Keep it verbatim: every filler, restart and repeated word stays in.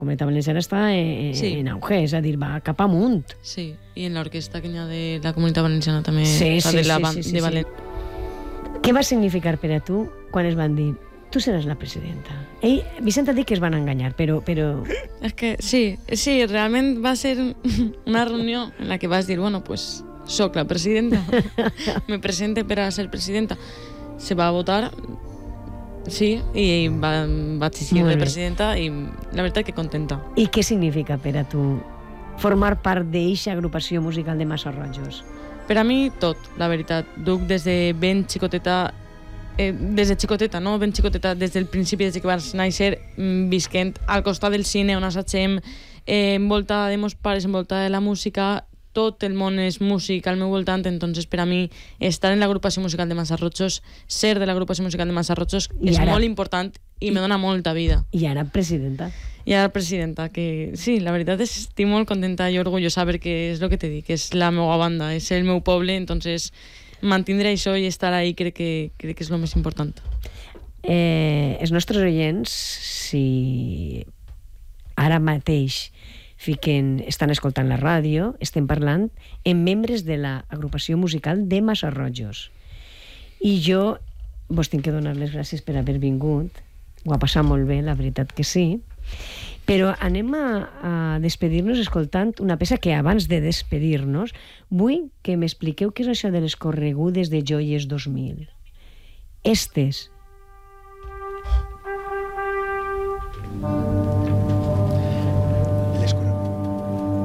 Comunitat Valenciana està en, Sí. en auge, és a dir, va cap amunt. Sí, i en l'orquestra que hi ha de la Comunitat Valenciana també, Sí, o sea, sí, de, la, sí, ban- sí, sí, de sí. València. Què va significar per a tu quan es van dir tu seràs la presidenta? Ell, Vicent ha dit que es van enganyar, però... però... És que sí, sí, realment va ser una reunió en la que vas dir, bueno, pues soc la presidenta, me presente per a ser presidenta. Se va votar, sí, i va, vaig ser Molt de bé. presidenta i la veritat que contenta. I què significa per a tu formar part d'eixa agrupació musical de Massarrojos? Per a mi tot, la veritat. Duc des de ben xicoteta, eh, des de xicoteta, no? Ben xicoteta, des del principi, des que vas néixer, mm, visquent al costat del cine on assagem, eh, envoltada de meus pares, envoltada de la música, tot el món és músic al meu voltant, entonces per a mi estar en l'agrupació musical de Massarrojos, ser de l'agrupació musical de Massarrojos I és ara- molt important i me dona molta vida. I ara presidenta. I ara presidenta, que sí, la veritat és que estic molt contenta i orgullosa perquè és el que te dic, és la meva banda, és el meu poble, entonces mantindre això i estar ahí crec que, crec que és el més important. Eh, els nostres oients, si ara mateix fiquen, estan escoltant la ràdio, estem parlant amb membres de l'agrupació musical de Massarrojos. I jo vos tinc que donar les gràcies per haver vingut. Ho ha passat molt bé, la veritat que sí. Però anem a, a despedir-nos escoltant una peça que abans de despedir-nos vull que m'expliqueu què és això de les corregudes de Joies dos mil. Estes.